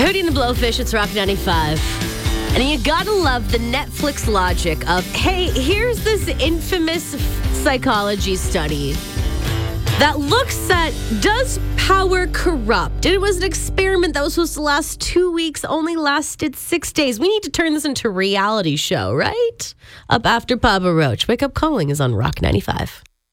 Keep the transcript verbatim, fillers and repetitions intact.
Hootie and the Blowfish, it's Rock ninety-five. And you gotta love the Netflix logic of, hey, here's this infamous psychology study that looks at, does power corrupt? And it was an experiment that was supposed to last two weeks, only lasted six days. We need to turn this into a reality show, right? Up after Papa Roach. Wake Up Calling is on Rock ninety-five.